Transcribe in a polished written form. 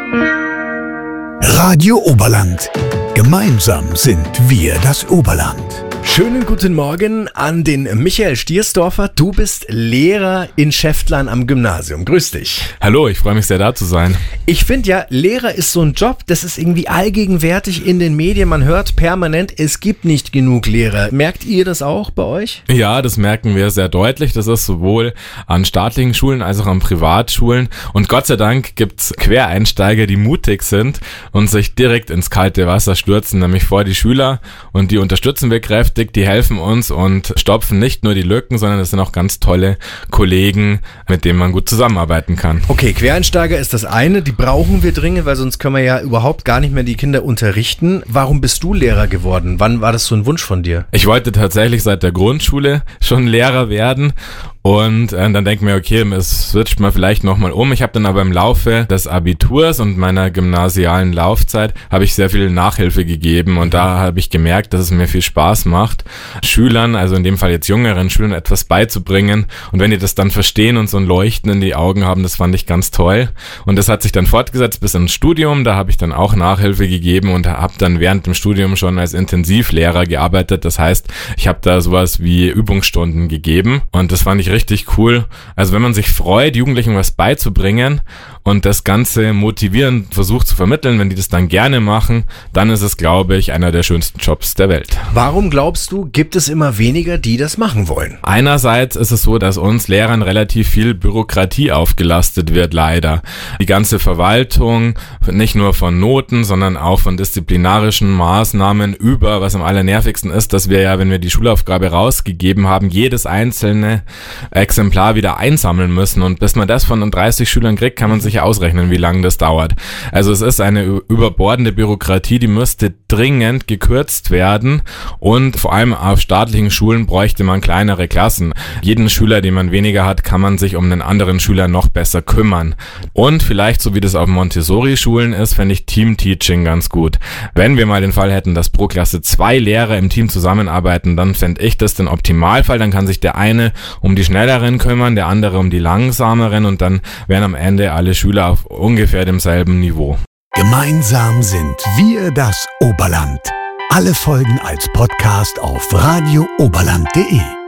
Radio Oberland. Gemeinsam sind wir das Oberland. Schönen guten Morgen an den Michael Stiersdorfer. Du bist Lehrer in Schäftlern am Gymnasium. Grüß dich. Hallo, ich freue mich sehr, da zu sein. Ich finde ja, Lehrer ist so ein Job, das ist irgendwie allgegenwärtig in den Medien. Man hört permanent, es gibt nicht genug Lehrer. Merkt ihr das auch bei euch? Ja, das merken wir sehr deutlich. Das ist sowohl an staatlichen Schulen als auch an Privatschulen. Und Gott sei Dank gibt's Quereinsteiger, die mutig sind und sich direkt ins kalte Wasser stürzen, nämlich vor die Schüler. Und die unterstützen wir kräftig. Die helfen uns und stopfen nicht nur die Lücken, sondern es sind auch ganz tolle Kollegen, mit denen man gut zusammenarbeiten kann. Okay, Quereinsteiger ist das eine, die brauchen wir dringend, weil sonst können wir ja überhaupt gar nicht mehr die Kinder unterrichten. Warum bist du Lehrer geworden? Wann war das so ein Wunsch von dir? Ich wollte tatsächlich seit der Grundschule schon Lehrer werden. Und dann denken wir, okay, es switcht mal vielleicht nochmal um. Ich habe dann aber im Laufe des Abiturs und meiner gymnasialen Laufzeit habe ich sehr viel Nachhilfe gegeben und da habe ich gemerkt, dass es mir viel Spaß macht, Schülern, also in dem Fall jetzt jüngeren Schülern, etwas beizubringen. Und wenn die das dann verstehen und so ein Leuchten in die Augen haben, das fand ich ganz toll. Und das hat sich dann fortgesetzt bis ins Studium. Da habe ich dann auch Nachhilfe gegeben und habe dann während dem Studium schon als Intensivlehrer gearbeitet. Das heißt, ich habe da sowas wie Übungsstunden gegeben und das fand ich richtig cool. Also wenn man sich freut, Jugendlichen was beizubringen und das Ganze motivierend versucht zu vermitteln, wenn die das dann gerne machen, dann ist es, glaube ich, einer der schönsten Jobs der Welt. Warum glaubst du, gibt es immer weniger, die das machen wollen? Einerseits ist es so, dass uns Lehrern relativ viel Bürokratie aufgelastet wird, leider. Die ganze Verwaltung, nicht nur von Noten, sondern auch von disziplinarischen Maßnahmen über, was am allernervigsten ist, dass wir ja, wenn wir die Schulaufgabe rausgegeben haben, jedes einzelne Exemplar wieder einsammeln müssen und bis man das von 30 Schülern kriegt, kann man sich ausrechnen, wie lange das dauert. Also es ist eine überbordende Bürokratie, die müsste dringend gekürzt werden und vor allem auf staatlichen Schulen bräuchte man kleinere Klassen. Jeden Schüler, den man weniger hat, kann man sich um den anderen Schüler noch besser kümmern. Und vielleicht, so wie das auf Montessori-Schulen ist, fände ich Team-Teaching ganz gut. Wenn wir mal den Fall hätten, dass pro Klasse 2 Lehrer im Team zusammenarbeiten, dann fände ich das den Optimalfall. Dann kann sich der eine um die Schnelleren kümmern, der andere um die Langsameren und dann wären am Ende alle Schüler auf ungefähr demselben Niveau. Gemeinsam sind wir das Oberland. Alle Folgen als Podcast auf radiooberland.de.